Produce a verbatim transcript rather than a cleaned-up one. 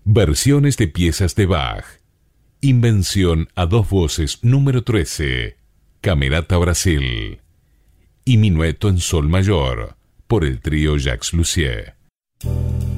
Versiones de piezas de Bach. Invención a dos voces número trece. Camerata Brasil. Y Minueto en sol mayor por el trío Jacques Lussier.